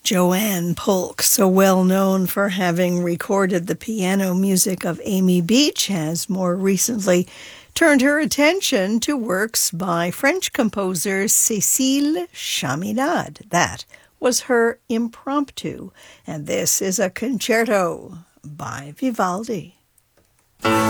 Joanne Polk, so well known for having recorded the piano music of Amy Beach, has more recently turned her attention to works by French composer Cécile Chaminade. That was her Impromptu, and this is a concerto by Vivaldi.